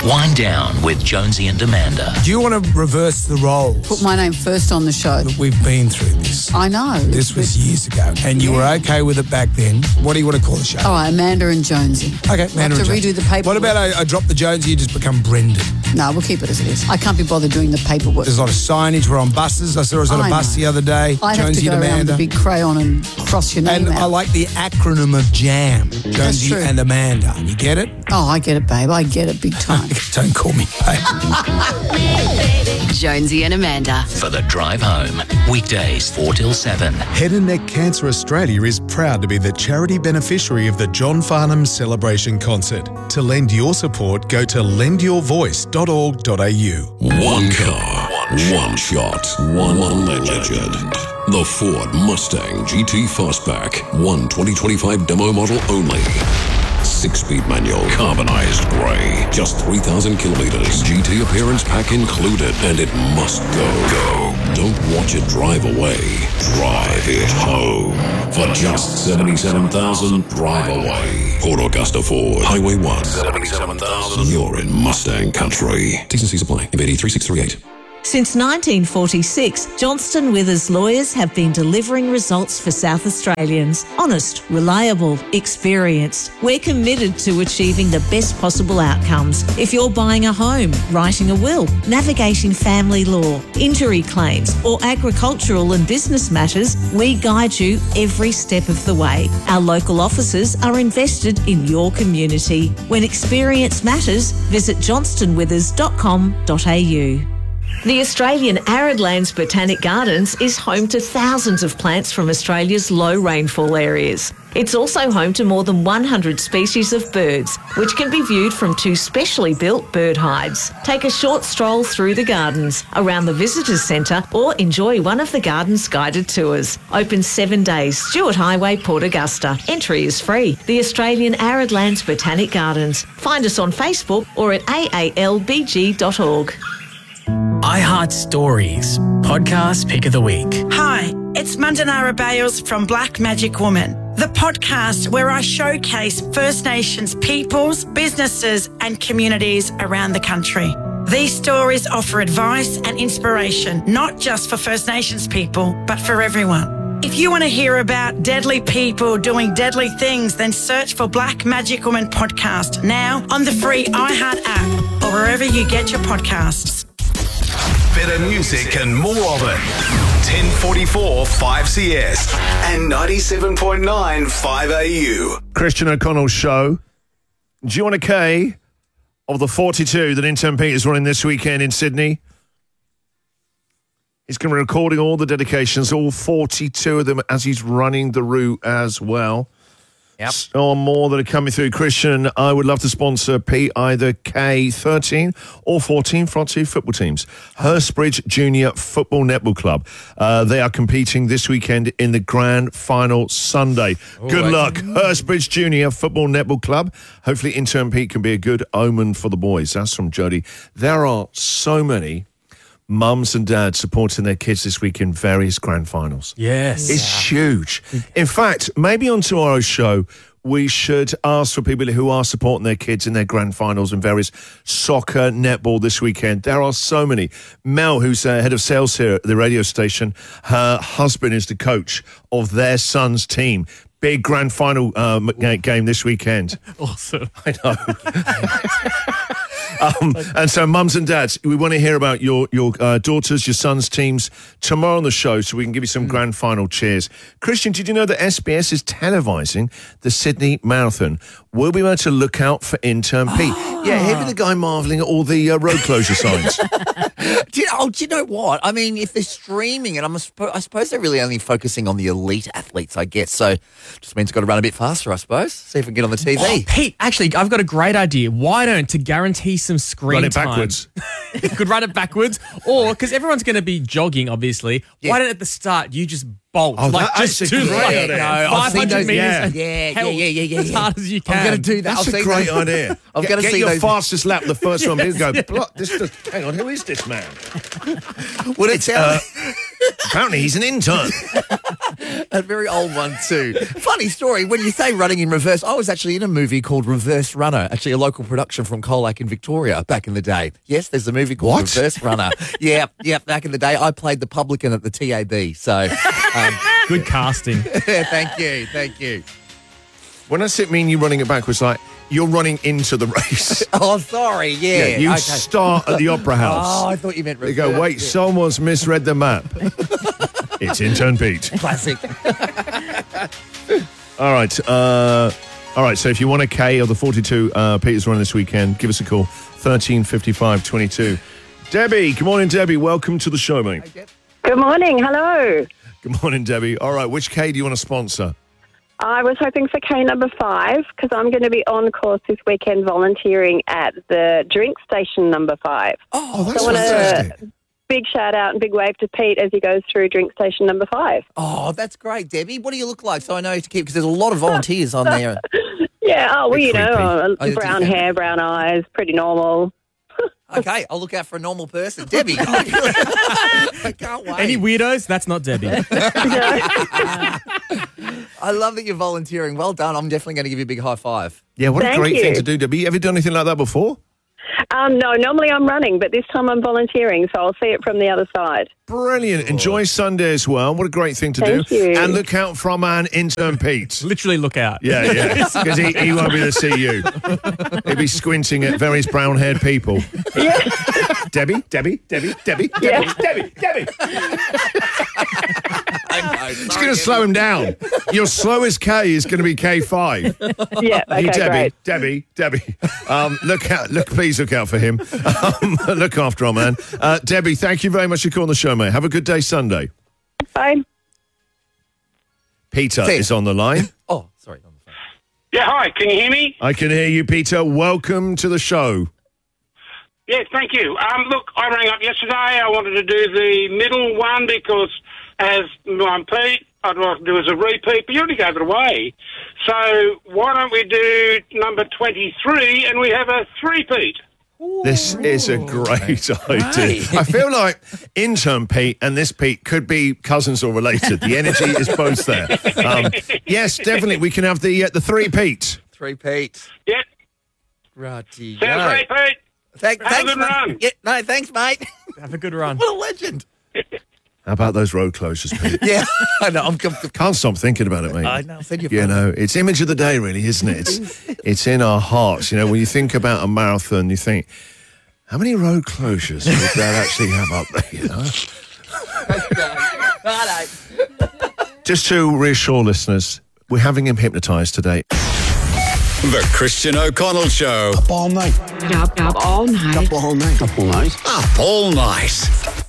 Wind Down with Jonesy and Amanda. Do you want to reverse the roles? Put my name first on the show. Look, we've been through this. I know. This was years ago, and you were okay with it back then. What do you want to call the show? All right, Amanda and Jonesy. Okay, Amanda and to Jonesy. redo the paperwork. What about I drop the Jonesy, you just become Brendan? No, we'll keep it as it is. I can't be bothered doing the paperwork. There's a lot of signage. We're on buses. I saw us on a bus the other day. I have to Jonesy go and around Amanda. with a big crayon and cross your name And out. I like the acronym of JAM. Jonesy true. and Amanda. You get it? Oh, I get it, babe. I get it big time. Don't call me babe. Jonesy and Amanda. For the drive home. Weekdays 4 till 7. Head and Neck Cancer Australia is proud to be the charity beneficiary of the John Farnham Celebration Concert. To lend your support, go to lendyourvoice.org.au. One car, one shot, one legend. The Ford Mustang GT Fastback, one 2025 demo model only. 6-speed manual, carbonized grey, just 3,000 kilometers. GT appearance pack included, and it must go. Don't watch it drive away. Drive it home. For just $77,000, drive away. Port Augusta Ford, Highway 1, $77,000. You're in Mustang country. T's and C's apply. MBD 3638. Since 1946, Johnston Withers lawyers have been delivering results for South Australians. Honest, reliable, experienced. We're committed to achieving the best possible outcomes. If you're buying a home, writing a will, navigating family law, injury claims, or agricultural and business matters, we guide you every step of the way. Our local offices are invested in your community. When experience matters, visit johnstonwithers.com.au. The Australian Arid Lands Botanic Gardens is home to thousands of plants from Australia's low rainfall areas. It's also home to more than 100 species of birds, which can be viewed from 2 specially built bird hides. Take a short stroll through the gardens, around the visitors centre, or enjoy one of the garden's guided tours. Open 7 days, Stewart Highway, Port Augusta. Entry is free. The Australian Arid Lands Botanic Gardens. Find us on Facebook or at aalbg.org. iHeart Stories, podcast pick of the week. Hi, it's Mandanara Bales from Black Magic Woman, the podcast where I showcase First Nations peoples, businesses and communities around the country. These stories offer advice and inspiration, not just for First Nations people, but for everyone. If you want to hear about deadly people doing deadly things, then search for Black Magic Woman podcast now on the free iHeart app or wherever you get your podcasts. Better music and more of it. 1044 5CS and 97.9 5AU. Christian O'Connell's show. Gianna Kay of the 42 that Intern Pete is running this weekend in Sydney. He's going to be recording all the dedications, all 42 of them, as he's running the route as well. Yep. Or more that are coming through. Christian, I would love to sponsor Pete, either K13 or 14 for our 2 football teams. Hurstbridge Junior Football Netball Club. They are competing this weekend in the grand final Sunday. Good luck, Hurstbridge Junior Football Netball Club. Hopefully Intern Pete can be a good omen for the boys. That's from Jody. There are so many mums and dads supporting their kids this week in various grand finals. Yes. It's huge. In fact, maybe on tomorrow's show, we should ask for people who are supporting their kids in their grand finals in various soccer, netball this weekend. There are so many. Mel, who's head of sales here at the radio station, her husband is the coach of their son's team. Big grand final game this weekend. Awesome. I know. And so, mums and dads, we want to hear about your daughters, your sons' teams tomorrow on the show so we can give you some grand final cheers. Christian, did you know that SBS is televising the Sydney Marathon? We'll be able to look out for Intern Pete. Yeah, he'll be the guy marvelling at all the road closure signs. Do you know what? I mean, if they're streaming it, I suppose they're really only focusing on the elite athletes, I guess. So just means got to run a bit faster, I suppose. See if we can get on the TV. Oh, Pete, actually, I've got a great idea. Why don't, to guarantee some screen Run it time... backwards. You could run it backwards. Or, because everyone's going to be jogging, obviously, why don't at the start you just bolt? Oh, just that's do a great idea. 500 metres Yeah. as hard as you can. I'm going to do that. That's a great idea. I'm going to get see your those... fastest lap, the first one. Go, hang on, who is this man? Would it sound... Apparently he's an intern. A very old one too. Funny story, when you say running in reverse, I was actually in a movie called Reverse Runner, actually a local production from Colac in Victoria back in the day. Yes, there's a movie called Reverse Runner. Yeah, back in the day. I played the publican at the TAB, so... Good casting. Thank you. When I sit mean you running it backwards, like you're running into the race. Oh, sorry, yeah. You okay. start at the Opera House. Oh, I thought you meant reverse. They go, wait, someone's misread the map. It's Intern Pete. Classic. All right. So if you want a K or the 42 Peter's Run this weekend, give us a call, 135522. Debbie, good morning, Debbie. Welcome to the show, mate. Good morning. Hello. Good morning, Debbie. All right, which K do you want to sponsor? I was hoping for K number 5 because I'm going to be on course this weekend volunteering at the drink station number 5. Oh, that's so I want fantastic. a big shout out and big wave to Pete as he goes through drink station number 5. Oh, that's great, Debbie. What do you look like so I know to keep, because there's a lot of volunteers on there. Yeah, oh, well, you know, Oh, brown hair, brown eyes, pretty normal. Okay, I'll look out for a normal person. Debbie. I can't wait. Any weirdos? That's not Debbie. I love that you're volunteering. Well done. I'm definitely going to give you a big high five. Yeah, what Thank a great you. thing to do, Debbie. Have you done anything like that before? No, normally I'm running, but this time I'm volunteering, so I'll see it from the other side. Brilliant. Enjoy Sunday as well. What a great thing to Thank do. you. And look out for our man, Intern Pete. Literally look out. Yeah. Because he won't be able to see you. He'll be squinting at various brown-haired people. Yeah. Debbie. Yeah. Debbie. It's going to slow him down. Your slowest K is going to be K5. Yeah, okay, Debbie. Please look out for him. Look after our man. Debbie, thank you very much for calling the show, mate. Have a good day Sunday. Bye. Peter is on the line. Oh, sorry. On the phone. Yeah, hi. Can you hear me? I can hear you, Peter. Welcome to the show. Yes, thank you. Look, I rang up yesterday. I wanted to do the middle one because as I'm Pete, I'd like to do as a repeat, but you already gave it away. So why don't we do number 23 and we have a three-peat? This is a great idea. I feel like Intern Pete and this Pete could be cousins or related. The energy is both there. Yes, definitely. We can have the three-peat. Three-peat. Yeah. Righty. Sounds great, Pete. Thanks, a good mate. run. Yeah, no, thanks, mate. Have a good run. What a legend. How about those road closures, Pete? Yeah, I know. Can't stop thinking about it, mate. I know. Said You know, it's image of the day, really, isn't it? It's in our hearts. You know, when you think about a marathon, you think, how many road closures would that actually have up there, you know? Just to reassure listeners, we're having him hypnotised today. The Christian O'Connell Show. Up all night. Up all night. Up all night. Up all night. Up all night.